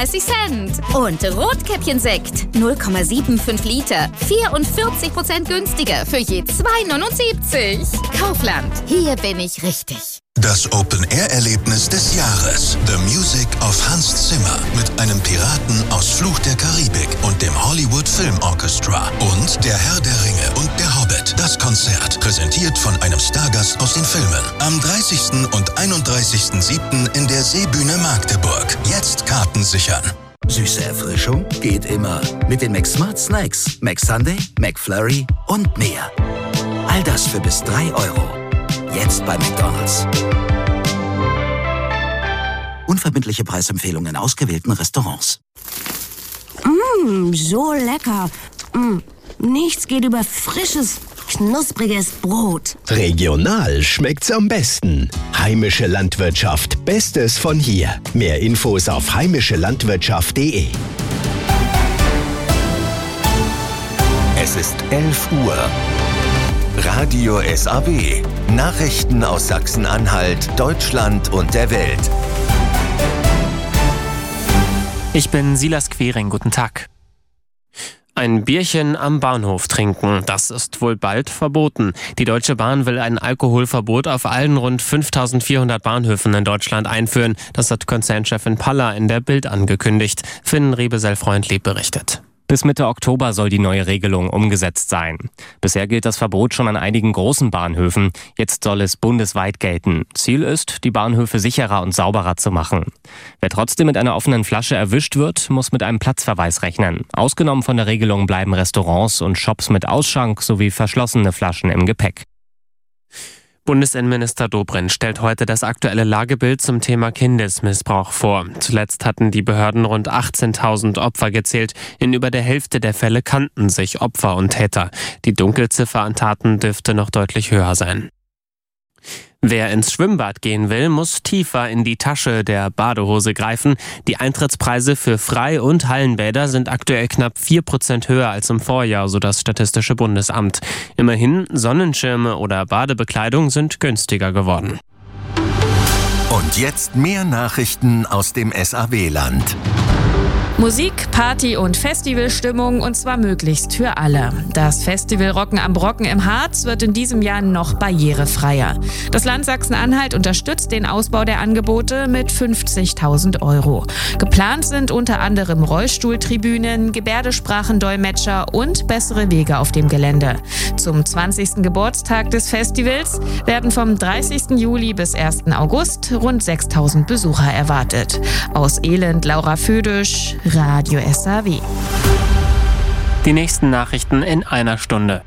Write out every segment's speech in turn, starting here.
39 Cent. Und Rotkäppchensekt 0,75 Liter, 44% günstiger für je 2,79. Kaufland, hier bin ich richtig. Das Open-Air-Erlebnis des Jahres. The Music of Hans Zimmer mit einem Piraten aus Fluch der Karibik und dem Hollywood Film Orchestra. Und Der Herr der Ringe und der Hobbit. Das Konzert, präsentiert von einem Stargast aus den Filmen. Am 30. und 31.07. in der Seebühne Magdeburg. Jetzt Karten sichern. Süße Erfrischung geht immer. Mit den McSmart Snacks. McSunday, McFlurry und mehr. All das für bis 3 Euro. Jetzt bei McDonald's. Unverbindliche Preisempfehlungen in ausgewählten Restaurants. So lecker. Nichts geht über frisches, knuspriges Brot. Regional schmeckt's am besten. Heimische Landwirtschaft. Bestes von hier. Mehr Infos auf heimischelandwirtschaft.de. Es ist 11 Uhr. Radio SAW. Nachrichten aus Sachsen-Anhalt, Deutschland und der Welt. Ich bin Silas Quering, guten Tag. Ein Bierchen am Bahnhof trinken, das ist wohl bald verboten. Die Deutsche Bahn will ein Alkoholverbot auf allen rund 5.400 Bahnhöfen in Deutschland einführen. Das hat Konzernchefin Paller in der Bild angekündigt. Finn Rebesel-Freundlieb berichtet. Bis Mitte Oktober soll die neue Regelung umgesetzt sein. Bisher gilt das Verbot schon an einigen großen Bahnhöfen. Jetzt soll es bundesweit gelten. Ziel ist, die Bahnhöfe sicherer und sauberer zu machen. Wer trotzdem mit einer offenen Flasche erwischt wird, muss mit einem Platzverweis rechnen. Ausgenommen von der Regelung bleiben Restaurants und Shops mit Ausschank sowie verschlossene Flaschen im Gepäck. Bundesinnenminister Dobrindt stellt heute das aktuelle Lagebild zum Thema Kindesmissbrauch vor. Zuletzt hatten die Behörden rund 18.000 Opfer gezählt. In über der Hälfte der Fälle kannten sich Opfer und Täter. Die Dunkelziffer an Taten dürfte noch deutlich höher sein. Wer ins Schwimmbad gehen will, muss tiefer in die Tasche der Badehose greifen. Die Eintrittspreise für Frei- und Hallenbäder sind aktuell knapp 4% höher als im Vorjahr, so das Statistische Bundesamt. Immerhin, Sonnenschirme oder Badebekleidung sind günstiger geworden. Und jetzt mehr Nachrichten aus dem SAW-Land. Musik, Party und Festivalstimmung, und zwar möglichst für alle. Das Festival Rocken am Brocken im Harz wird in diesem Jahr noch barrierefreier. Das Land Sachsen-Anhalt unterstützt den Ausbau der Angebote mit 50.000 €. Geplant sind unter anderem Rollstuhltribünen, Gebärdensprachendolmetscher und bessere Wege auf dem Gelände. Zum 20. Geburtstag des Festivals werden vom 30. Juli bis 1. August rund 6.000 Besucher erwartet. Aus Elend, Laura Födisch, Radio SAW. Die nächsten Nachrichten in einer Stunde.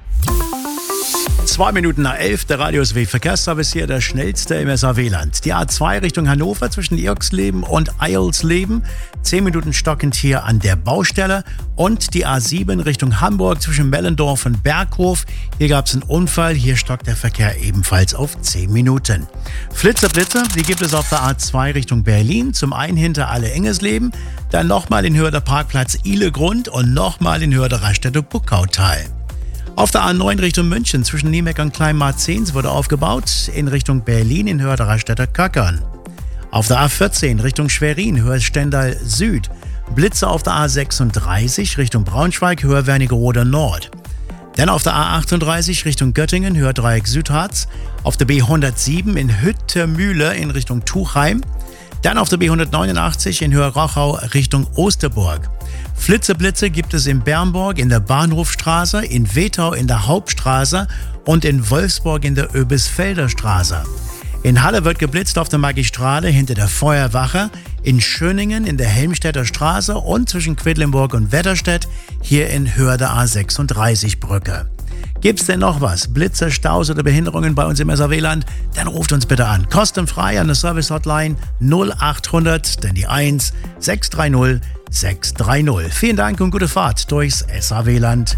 2 Minuten nach 11, der Radio SAW Verkehrsservice hier, der schnellste im SAW-Land. Die A2 Richtung Hannover zwischen Irksleben und Eilsleben. 10 Minuten stockend hier an der Baustelle. Und die A7 Richtung Hamburg zwischen Mellendorf und Berghof. Hier gab es einen Unfall. Hier stockt der Verkehr ebenfalls auf 10 Minuten. Blitze, die gibt es auf der A2 Richtung Berlin. Zum einen hinter Alle-Engesleben. Dann nochmal in Höhe der Parkplatz Ihlegrund und nochmal in Höhe der Raststätte Buckautal. Auf der A9 Richtung München zwischen Niemeck und Kleinmarzens wurde aufgebaut, in Richtung Berlin in Höhe der Raststätter Köckern. Auf der A14 Richtung Schwerin, Höhe Stendal Süd. Blitze auf der A36 Richtung Braunschweig, Höhe Wernigerode Nord. Dann auf der A38 Richtung Göttingen, Höhe Dreieck Südharz. Auf der B107 in Hüttemühle in Richtung Tuchheim. Dann auf der B189 in Höhe Rauchau Richtung Osterburg. Blitze gibt es in Bernburg in der Bahnhofstraße, in Wetau in der Hauptstraße und in Wolfsburg in der Öbisfelder Straße. In Halle wird geblitzt auf der Magistrale hinter der Feuerwache, in Schöningen in der Helmstedter Straße und zwischen Quedlinburg und Wetterstedt hier in Höhe der A36-Brücke. Gibt's denn noch was? Blitze, Staus oder Behinderungen bei uns im SAW-Land? Dann ruft uns bitte an. Kostenfrei an der Service-Hotline 0800, denn die 1 630 630. Vielen Dank und gute Fahrt durchs SAW-Land.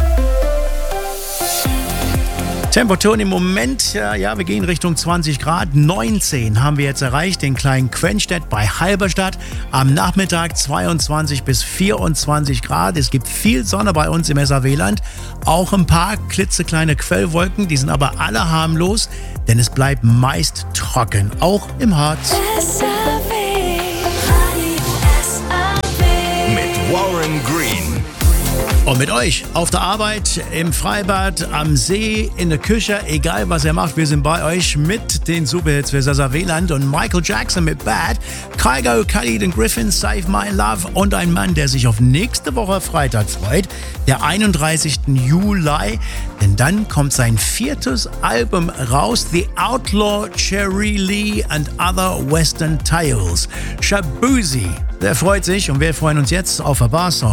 Temperaturen im Moment, ja, wir gehen Richtung 20 Grad. 19 haben wir jetzt erreicht in Klein-Quenstedt bei Halberstadt. Am Nachmittag 22 bis 24 Grad. Es gibt viel Sonne bei uns im SAW-Land. Auch ein paar klitzekleine Quellwolken, die sind aber alle harmlos, denn es bleibt meist trocken, auch im Harz. SAW. Und mit euch auf der Arbeit, im Freibad, am See, in der Küche, egal was ihr macht, wir sind bei euch mit den Superhits für Sasa Wieland und Michael Jackson mit Bad, Kygo, Khalid und Griffin, Save My Love und ein Mann, der sich auf nächste Woche Freitag freut, der 31. Juli, denn dann kommt sein 4. Album raus, The Outlaw, Cherry Lee and Other Western Tales. Shaboozey, der freut sich und wir freuen uns jetzt auf ein paar Songs.